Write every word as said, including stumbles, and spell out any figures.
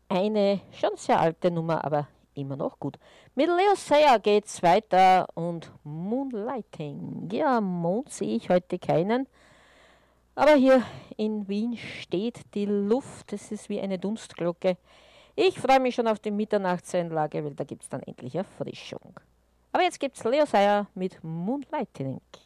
Eine schon sehr alte Nummer, aber immer noch gut. Mit Leo Sayer geht's weiter und Moonlighting. Ja, Mond sehe ich heute keinen, aber hier in Wien steht die Luft. Es ist wie eine Dunstglocke. Ich freue mich schon auf die Mitternachtseinlage, weil da gibt es dann endlich Erfrischung. Aber jetzt gibt's Leo Sayer mit Moonlighting.